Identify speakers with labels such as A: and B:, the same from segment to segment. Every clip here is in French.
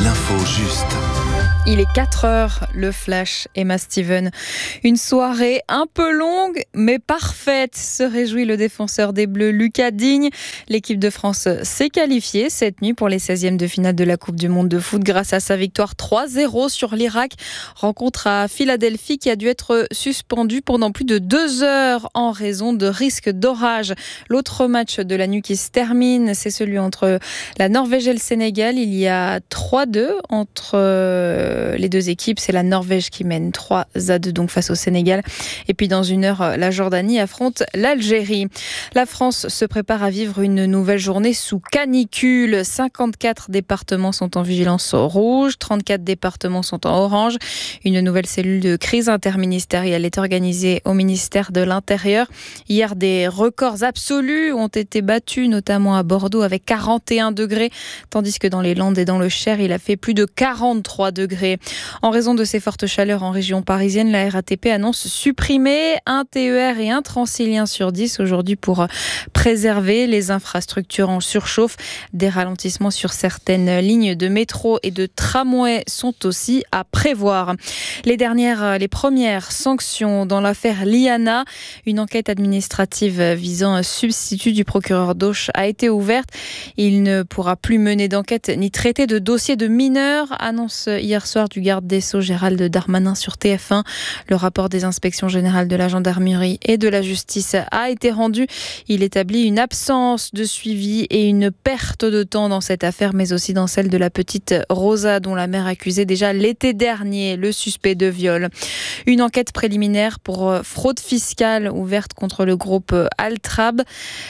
A: l'info juste.
B: Il est 4h, le flash, Emma Steven. Une soirée un peu longue, mais parfaite, se réjouit le défenseur des Bleus, Lucas Digne. L'équipe de France s'est qualifiée cette nuit pour les 16e de finale de la Coupe du Monde de foot grâce à sa victoire 3-0 sur l'Irak. Rencontre à Philadelphie qui a dû être suspendue pendant plus de 2 heures en raison de risques d'orage. L'autre match de la nuit qui se termine, c'est celui entre la Norvège et le Sénégal. Il y a 3-2 entre les deux équipes. C'est la Norvège qui mène 3-2 donc face au Sénégal. Et puis dans 1 heure, la Jordanie affronte l'Algérie. La France se prépare à vivre une nouvelle journée sous canicule. 54 départements sont en vigilance rouge, 34 départements sont en orange. Une nouvelle cellule de crise interministérielle est organisée au ministère de l'Intérieur. Hier, des records absolus ont été battus, notamment à Bordeaux avec 41 degrés, tandis que dans les Landes et dans le Cher, il a fait plus de 43 degrés. En raison de ces fortes chaleurs en région parisienne, la RATP annonce supprimer un TER et un Transilien sur 10 aujourd'hui pour préserver les infrastructures en surchauffe. Des ralentissements sur certaines lignes de métro et de tramway sont aussi à prévoir. Les premières sanctions dans l'affaire Liana, une enquête administrative visant un substitut du procureur d'Auch a été ouverte. Il ne pourra plus mener d'enquête ni traiter de dossier de mineurs, annonce hier soir du garde des Sceaux Gérald Darmanin sur TF1. Le rapport des inspections générales de la gendarmerie et de la justice a été rendu. Il établit une absence de suivi et une perte de temps dans cette affaire, mais aussi dans celle de la petite Rosa, dont la mère accusait déjà l'été dernier le suspect de viol. Une enquête préliminaire pour fraude fiscale ouverte contre le groupe Altrad.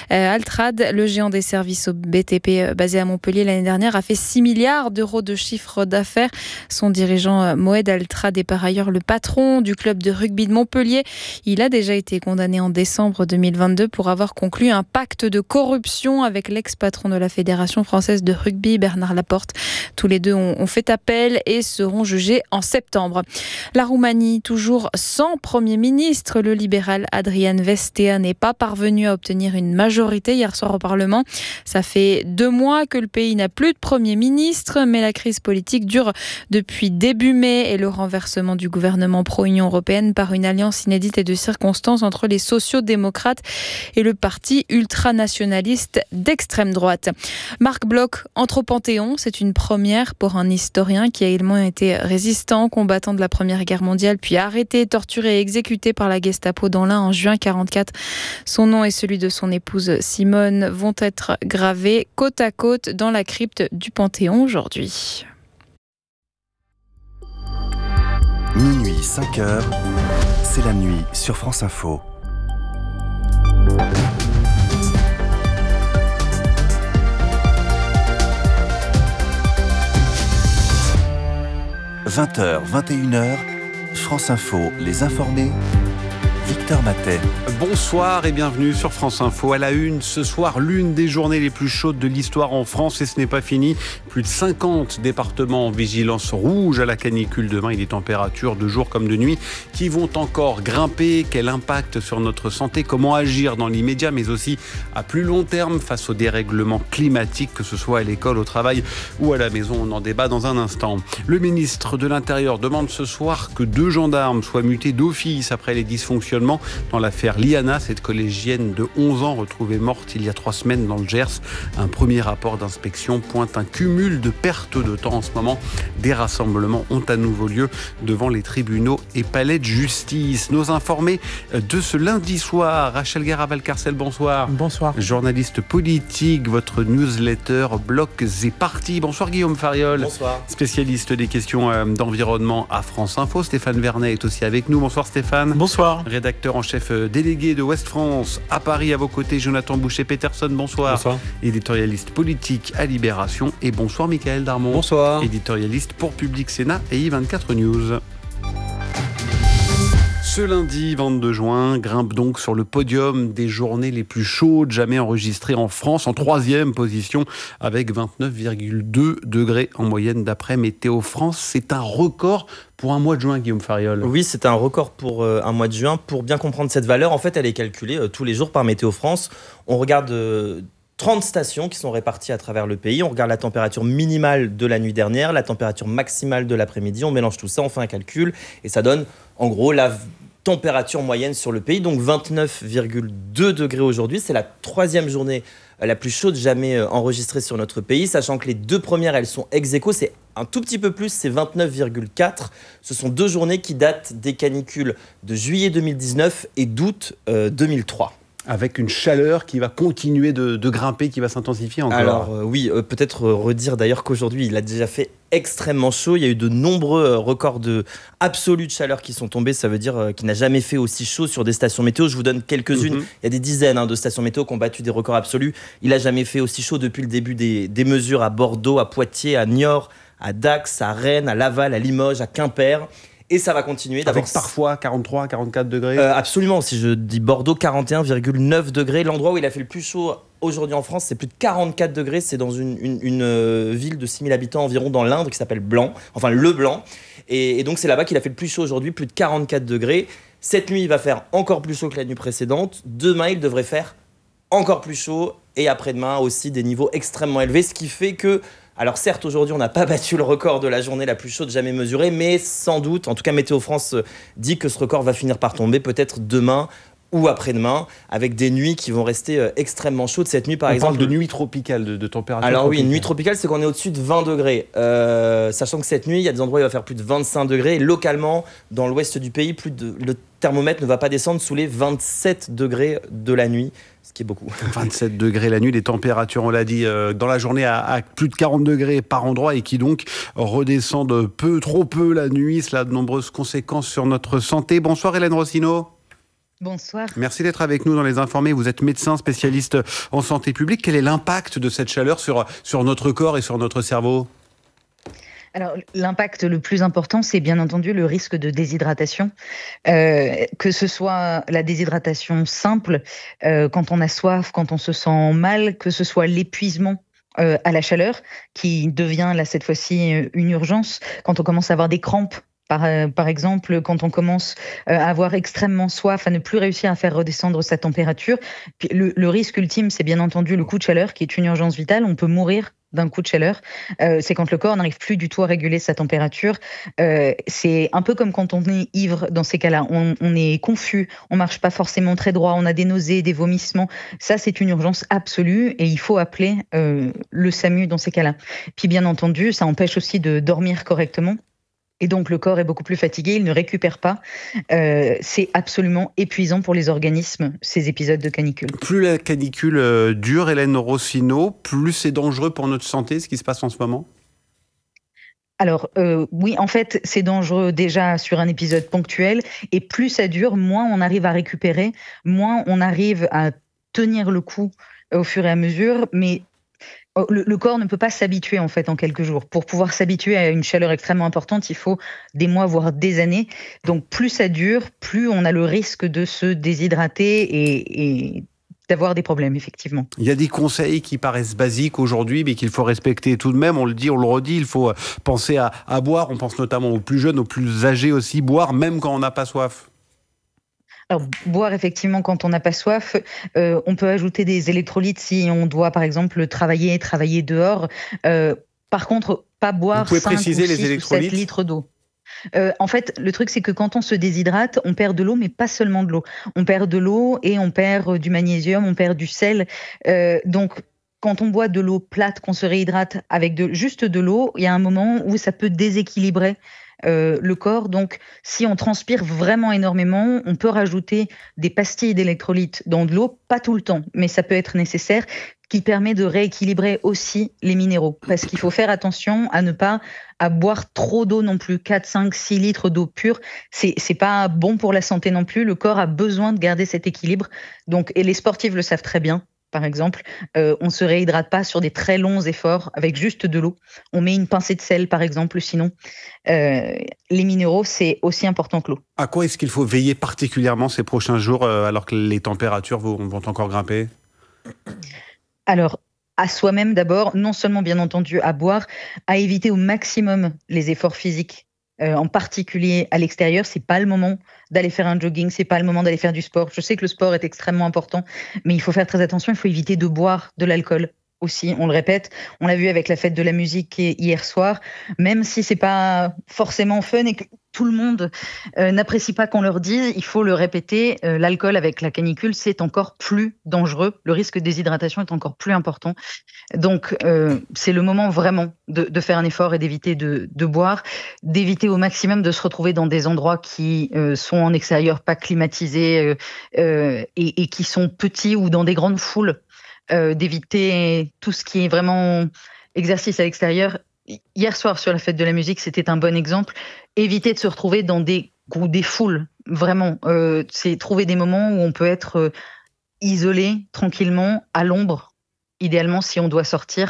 B: Le géant des services au BTP basé à Montpellier l'année dernière, a fait 6 milliards d'euros de chiffre d'affaires. Son dirigeant Moed Altrad est par ailleurs le patron du club de rugby de Montpellier. Il a déjà été condamné en décembre 2022 pour avoir conclu un pacte de corruption avec l'ex-patron de la Fédération française de rugby, Bernard Laporte. Tous les deux ont fait appel et seront jugés en septembre. La Roumanie, toujours sans Premier ministre. Le libéral Adrian Vestea n'est pas parvenu à obtenir une majorité hier soir au Parlement. Ça fait 2 mois que le pays n'a plus de Premier ministre, mais la crise politique dure depuis début mai et le renversement du gouvernement pro-Union européenne par une alliance inédite et de circonstances entre les sociaux-démocrates et le parti ultranationaliste d'extrême droite. Marc Bloch entre au Panthéon, c'est une première pour un historien qui a également été résistant, combattant de la Première Guerre mondiale, puis arrêté, torturé et exécuté par la Gestapo dans l'Ain en juin 1944. Son nom et celui de son épouse Simone vont être gravés côte à côte dans la crypte du Panthéon aujourd'hui.
A: Minuit 5h, c'est la nuit sur France Info. « 20h, 21h, France Info, les informés, Victor Matet. »
C: Bonsoir et bienvenue sur France Info. À la une, ce soir, l'une des journées les plus chaudes de l'histoire en France et ce n'est pas fini. Plus de 50 départements en vigilance rouge à la canicule demain et des températures de jour comme de nuit qui vont encore grimper. Quel impact sur notre santé? Comment agir dans l'immédiat mais aussi à plus long terme face aux dérèglements climatiques, que ce soit à l'école, au travail ou à la maison? On en débat dans un instant. Le ministre de l'Intérieur demande ce soir que 2 gendarmes soient mutés d'office après les dysfonctionnements dans l'affaire Liana, cette collégienne de 11 ans retrouvée morte il y a 3 semaines dans le Gers. Un premier rapport d'inspection pointe un cumul de pertes de temps en ce moment. Des rassemblements ont à nouveau lieu devant les tribunaux et palais de justice. Nos informés de ce lundi soir, Rachel Guerra-Valcarcel, bonsoir.
D: Bonsoir.
C: Journaliste politique, votre newsletter Blocs et Partis. Bonsoir Guillaume Fariol.
D: Bonsoir.
C: Spécialiste des questions d'environnement à France Info. Stéphane Vernet est aussi avec nous. Bonsoir Stéphane.
D: Bonsoir.
C: Rédacteur en chef délégué de Ouest France. À Paris, à vos côtés, Jonathan Boucher-Peterson, bonsoir.
D: Bonsoir.
C: Éditorialiste politique à Libération. Et bonsoir Mickaël Darmon.
D: Bonsoir.
C: Éditorialiste pour Public Sénat et I24 News. Ce lundi 22 juin grimpe donc sur le podium des journées les plus chaudes jamais enregistrées en France, en 3e position avec 29,2 degrés en moyenne d'après Météo France. C'est un record pour un mois de juin, Guillaume Fariol.
D: Oui, c'est un record pour un mois de juin. Pour bien comprendre cette valeur, en fait, elle est calculée tous les jours par Météo France. On regarde 30 stations qui sont réparties à travers le pays. On regarde la température minimale de la nuit dernière, la température maximale de l'après-midi. On mélange tout ça, on fait un calcul et ça donne en gros la température moyenne sur le pays. Donc 29,2 degrés aujourd'hui. C'est la 3e journée la plus chaude jamais enregistrée sur notre pays, sachant que les 2 premières, elles sont ex-aequo. C'est un tout petit peu plus, c'est 29,4. Ce sont 2 journées qui datent des canicules de juillet 2019 et d'août 2003.
C: Avec une chaleur qui va continuer de grimper, qui va s'intensifier encore.
D: Alors peut-être redire d'ailleurs qu'aujourd'hui, il a déjà fait extrêmement chaud. Il y a eu de nombreux records absolus de chaleur qui sont tombés. Ça veut dire qu'il n'a jamais fait aussi chaud sur des stations météo. Je vous donne quelques-unes. Il y a des dizaines de stations météo qui ont battu des records absolus. Il n'a jamais fait aussi chaud depuis le début des mesures à Bordeaux, à Poitiers, à Niort, à Dax, à Rennes, à Laval, à Limoges, à Quimper. Et ça va continuer.
C: Avec parfois 43, 44 degrés.
D: Absolument. Si je dis Bordeaux, 41,9 degrés. L'endroit où il a fait le plus chaud aujourd'hui en France, c'est plus de 44 degrés. C'est dans une ville de 6000 habitants environ dans l'Indre qui s'appelle Blanc. Enfin, Le Blanc. Et donc, c'est là-bas qu'il a fait le plus chaud aujourd'hui, plus de 44 degrés. Cette nuit, il va faire encore plus chaud que la nuit précédente. Demain, il devrait faire encore plus chaud. Et après-demain aussi, des niveaux extrêmement élevés. Ce qui fait que... Alors certes, aujourd'hui, on n'a pas battu le record de la journée la plus chaude jamais mesurée, mais sans doute, en tout cas Météo France dit que ce record va finir par tomber peut-être demain ou après-demain, avec des nuits qui vont rester extrêmement chaudes. Cette nuit, par exemple...
C: On parle de nuit tropicale, de température
D: Alors
C: tropicale.
D: Oui, une nuit tropicale, c'est qu'on est au-dessus de 20 degrés. Sachant que cette nuit, il y a des endroits où il va faire plus de 25 degrés. Et localement, dans l'ouest du pays, le thermomètre ne va pas descendre sous les 27 degrés de la nuit, ce qui est beaucoup.
C: 27 degrés la nuit, les températures, on l'a dit, dans la journée à plus de 40 degrés par endroit et qui donc redescendent trop peu la nuit. Cela a de nombreuses conséquences sur notre santé. Bonsoir Hélène Rossineau.
E: Bonsoir.
C: Merci d'être avec nous dans Les Informés. Vous êtes médecin spécialiste en santé publique. Quel est l'impact de cette chaleur sur notre corps et sur notre cerveau ?
E: Alors, l'impact le plus important, c'est bien entendu le risque de déshydratation, que ce soit la déshydratation simple, quand on a soif, quand on se sent mal, que ce soit l'épuisement à la chaleur, qui devient là cette fois-ci une urgence, quand on commence à avoir des crampes. Par exemple, quand on commence à avoir extrêmement soif, à ne plus réussir à faire redescendre sa température. Puis le risque ultime, c'est bien entendu le coup de chaleur, qui est une urgence vitale. On peut mourir d'un coup de chaleur. C'est quand le corps n'arrive plus du tout à réguler sa température. C'est un peu comme quand on est ivre dans ces cas-là. On est confus, on marche pas forcément très droit, on a des nausées, des vomissements. Ça, c'est une urgence absolue et il faut appeler le SAMU dans ces cas-là. Puis bien entendu, ça empêche aussi de dormir correctement. Et donc, le corps est beaucoup plus fatigué, il ne récupère pas. C'est absolument épuisant pour les organismes, ces épisodes de canicule.
C: Plus la canicule dure, Hélène Rossineau, plus c'est dangereux pour notre santé, ce qui se passe en ce moment ?
E: Alors, oui, en fait, c'est dangereux déjà sur un épisode ponctuel. Et plus ça dure, moins on arrive à récupérer, moins on arrive à tenir le coup au fur et à mesure. Mais le corps ne peut pas s'habituer en fait en quelques jours. Pour pouvoir s'habituer à une chaleur extrêmement importante, il faut des mois, voire des années. Donc plus ça dure, plus on a le risque de se déshydrater et d'avoir des problèmes, effectivement.
C: Il y a des conseils qui paraissent basiques aujourd'hui, mais qu'il faut respecter tout de même. On le dit, on le redit, il faut penser à boire. On pense notamment aux plus jeunes, aux plus âgés aussi. Boire même quand on n'a pas soif.
E: Alors, boire effectivement quand on n'a pas soif, on peut ajouter des électrolytes si on doit par exemple travailler dehors. Par contre, pas boire 5 ou 6 ou 7 litres d'eau. En fait, le truc c'est que quand on se déshydrate, on perd de l'eau, mais pas seulement de l'eau. On perd de l'eau et on perd du magnésium, on perd du sel. Donc, quand on boit de l'eau plate, qu'on se réhydrate avec juste de l'eau, il y a un moment où ça peut déséquilibrer le corps. Donc, si on transpire vraiment énormément, on peut rajouter des pastilles d'électrolytes dans de l'eau, pas tout le temps, mais ça peut être nécessaire, qui permet de rééquilibrer aussi les minéraux. Parce qu'il faut faire attention à ne pas boire trop d'eau non plus. 4, 5, 6 litres d'eau pure, c'est pas bon pour la santé non plus. Le corps a besoin de garder cet équilibre. Donc, et les sportifs le savent très bien. Par exemple, on ne se réhydrate pas sur des très longs efforts avec juste de l'eau. On met une pincée de sel, par exemple, sinon. Les minéraux, c'est aussi important que l'eau.
C: À quoi est-ce qu'il faut veiller particulièrement ces prochains jours, alors que les températures vont encore grimper ?
E: Alors, à soi-même d'abord, non seulement bien entendu à boire, à éviter au maximum les efforts physiques en particulier à l'extérieur, c'est pas le moment d'aller faire un jogging, c'est pas le moment d'aller faire du sport. Je sais que le sport est extrêmement important, mais il faut faire très attention, il faut éviter de boire de l'alcool aussi, on le répète, on l'a vu avec la fête de la musique hier soir, même si c'est pas forcément fun et que tout le monde n'apprécie pas qu'on leur dise, il faut le répéter, l'alcool avec la canicule, c'est encore plus dangereux, le risque de déshydratation est encore plus important. Donc c'est le moment vraiment de faire un effort et d'éviter de boire, d'éviter au maximum de se retrouver dans des endroits qui sont en extérieur, pas climatisés et qui sont petits ou dans des grandes foules. D'éviter tout ce qui est vraiment exercice à l'extérieur. Hier soir, sur la fête de la musique, c'était un bon exemple. Éviter de se retrouver dans des foules, vraiment. C'est trouver des moments où on peut être isolé, tranquillement, à l'ombre, idéalement, si on doit sortir.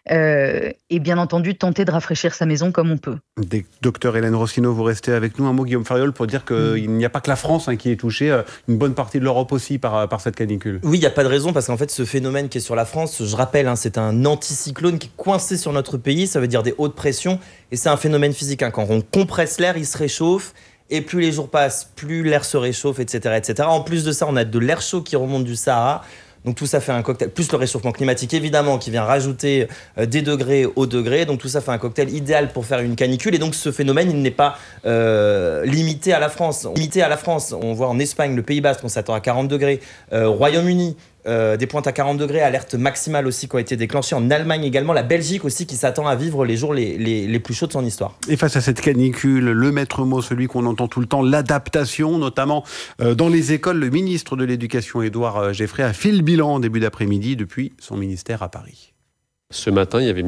E: Et bien entendu, tenter de rafraîchir sa maison comme on peut.
C: Docteur Hélène Rossineau, vous restez avec nous. Un mot, Guillaume Fariol, pour dire qu'il n'y a pas que la France qui est touchée, une bonne partie de l'Europe aussi par cette canicule.
D: Oui, il n'y a pas de raison, parce qu'en fait, ce phénomène qui est sur la France, je rappelle, c'est un anticyclone qui est coincé sur notre pays, ça veut dire des hautes pressions, et c'est un phénomène physique. Quand on compresse l'air, il se réchauffe, et plus les jours passent, plus l'air se réchauffe, etc., etc. En plus de ça, on a de l'air chaud qui remonte du Sahara. Donc tout ça fait un cocktail, plus le réchauffement climatique évidemment qui vient rajouter des degrés au degré, donc tout ça fait un cocktail idéal pour faire une canicule, et donc ce phénomène il n'est pas limité à la France. On voit en Espagne, le Pays Basque, on s'attend à 40 degrés, Royaume-Uni, des pointes à 40 degrés, alerte maximale aussi qui ont été déclenchées en Allemagne également, la Belgique aussi qui s'attend à vivre les jours les plus chauds de son histoire.
C: Et face à cette canicule, le maître mot, celui qu'on entend tout le temps, l'adaptation, notamment dans les écoles, le ministre de l'Éducation, Édouard Geoffroy, a fait le bilan en début d'après-midi depuis son ministère à Paris.
F: Ce matin, il y avait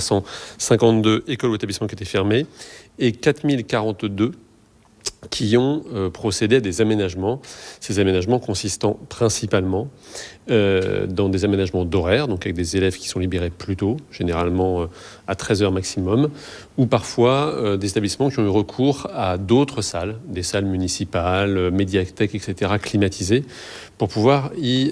F: 1352 écoles ou établissements qui étaient fermés et 4042 qui ont procédé à des aménagements, ces aménagements consistant principalement dans des aménagements d'horaire, donc avec des élèves qui sont libérés plus tôt, généralement à 13h maximum, ou parfois des établissements qui ont eu recours à d'autres salles, des salles municipales, médiathèques, etc., climatisées, pour pouvoir y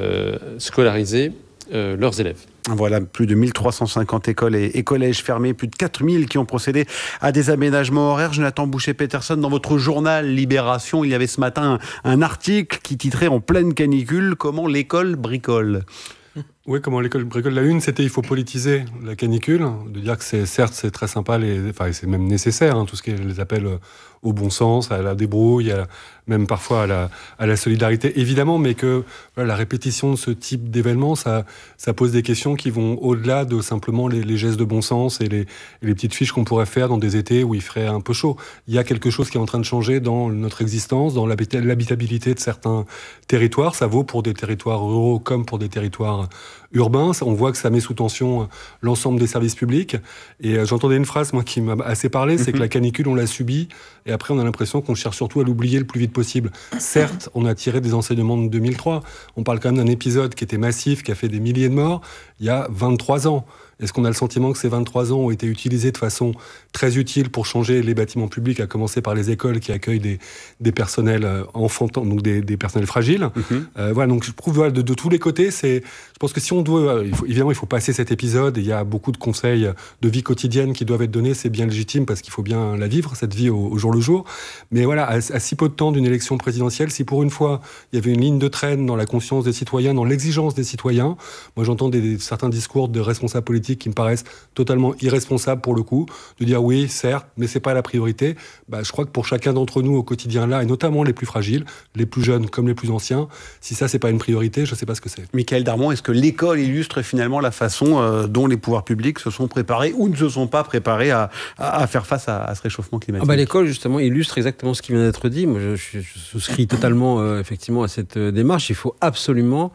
F: scolariser leurs élèves.
C: Voilà, plus de 1350 écoles et collèges fermés, plus de 4000 qui ont procédé à des aménagements horaires. Jonathan Boucher-Peterson, dans votre journal Libération, il y avait ce matin un article qui titrait en pleine canicule « Comment l'école bricole ».
G: Oui, comment l'école bricole. La une, c'était il faut politiser la canicule, de dire que c'est très sympa, c'est même nécessaire, tout ce qui est les appels au bon sens, à la débrouille, même parfois à la solidarité, évidemment, mais que la répétition de ce type d'événements, ça pose des questions qui vont au-delà de simplement les gestes de bon sens et les petites fiches qu'on pourrait faire dans des étés où il ferait un peu chaud. Il y a quelque chose qui est en train de changer dans notre existence, dans l'habitabilité de certains territoires. Ça vaut pour des territoires ruraux comme pour des territoires urbain. On voit que ça met sous tension l'ensemble des services publics. Et j'entendais une phrase, moi, qui m'a assez parlé, c'est que la canicule, on l'a subie, et après, on a l'impression qu'on cherche surtout à l'oublier le plus vite possible. Certes, on a tiré des enseignements de 2003. On parle quand même d'un épisode qui était massif, qui a fait des milliers de morts, il y a 23 ans. Est-ce qu'on a le sentiment que ces 23 ans ont été utilisés de façon très utile pour changer les bâtiments publics, à commencer par les écoles qui accueillent des personnels enfantants, donc des personnels fragiles. Voilà, donc je trouve de tous les côtés, je pense que si on doit, évidemment, il faut passer cet épisode, et il y a beaucoup de conseils de vie quotidienne qui doivent être donnés, c'est bien légitime parce qu'il faut bien la vivre, cette vie au jour le jour. Mais voilà, à si peu de temps d'une élection présidentielle, si pour une fois, il y avait une ligne de traîne dans la conscience des citoyens, dans l'exigence des citoyens, moi j'entends certains discours de responsables politiques qui me paraissent totalement irresponsables pour le coup, de dire oui, certes, mais c'est pas la priorité. Je crois que pour chacun d'entre nous au quotidien là, et notamment les plus fragiles, les plus jeunes comme les plus anciens, si ça c'est pas une priorité, je sais pas ce que c'est.
C: Michaël Darmon, est-ce que l'école illustre finalement la façon dont les pouvoirs publics se sont préparés ou ne se sont pas préparés à faire face à ce réchauffement climatique?
H: L'école justement illustre exactement ce qui vient d'être dit. Moi je souscris totalement effectivement à cette démarche. Il faut absolument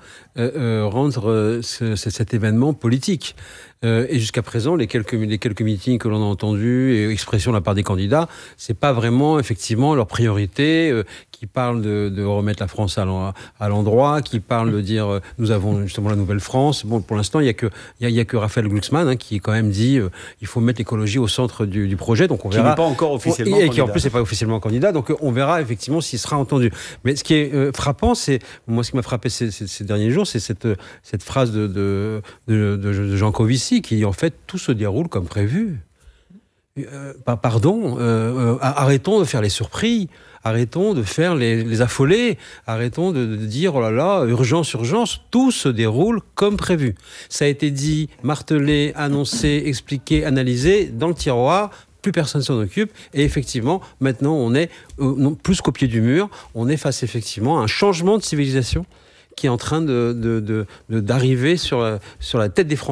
H: rendre cet événement politique. Et jusqu'à présent, les quelques meetings que l'on a entendus et expressions de la part des candidats, c'est pas vraiment effectivement leur priorité, qui parlent de remettre la France à l'endroit, qui parlent de dire nous avons justement la nouvelle France. Bon, pour l'instant, il y a que Raphaël Glucksmann qui quand même dit il faut mettre l'écologie au centre du projet. Donc on verra.
C: Qui n'est pas encore officiellement candidat.
H: Et qui en plus n'est pas officiellement candidat. Donc on verra effectivement s'il sera entendu. Mais ce qui est frappant, c'est moi ce qui m'a frappé ces derniers jours, c'est cette phrase de Jean Covici qui dit en fait tout se déroule comme prévu. arrêtons de faire les surpris. Arrêtons de faire les affolés. Arrêtons de dire, oh là là, urgence, urgence. Tout se déroule comme prévu. Ça a été dit, martelé, annoncé, expliqué, analysé dans le tiroir. Plus personne s'en occupe. Et effectivement, maintenant, on est plus qu'au pied du mur. On est face effectivement à un changement de civilisation qui est en train d'arriver sur la tête des Français.